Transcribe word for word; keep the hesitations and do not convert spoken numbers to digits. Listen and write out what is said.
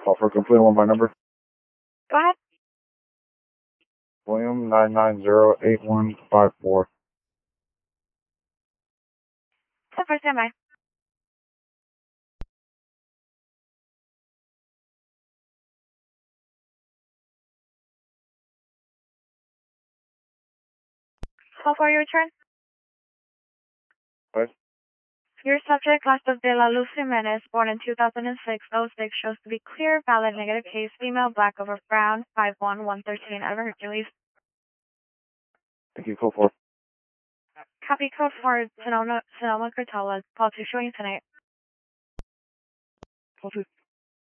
Call for a complete one by number. Go ahead. William nine nine zero eight one five four. ten four, stand by. Call for your return. What? Your subject, Lastas de la Luz Jimenez, born in two thousand six, oh six, shows to be clear, valid, negative case, female, black over brown, five one one thirteen, Ever Hercules. Thank you, call four. Copy code for Sonoma, Sonoma Crotella. Call two showing tonight. Call two.